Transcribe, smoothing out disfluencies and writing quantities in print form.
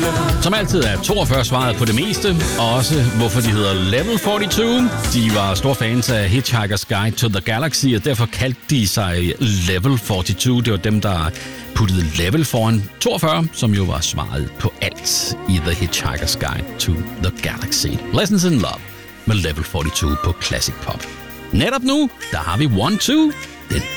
Som altid er 42 svaret på det meste, og også hvorfor de hedder Level 42. De var store fans af Hitchhiker's Guide to the Galaxy, og derfor kaldte de sig Level 42. Det var dem, der puttede level foran 42, som jo var svaret på alt i The Hitchhiker's Guide to the Galaxy. Lessons in Love med Level 42 på Classic Pop. Netop nu, der har vi 1-2, den